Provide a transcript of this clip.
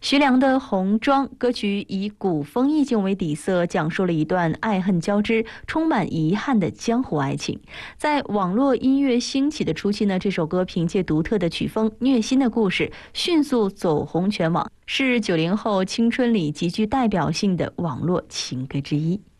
徐良的《红妆》歌曲以古风意境为底色，讲述了一段爱恨交织、充满遗憾的江湖爱情。在网络音乐兴起的初期呢，这首歌凭借独特的曲风、虐心的故事，迅速走红全网，是90后青春里极具代表性的网络情歌之一。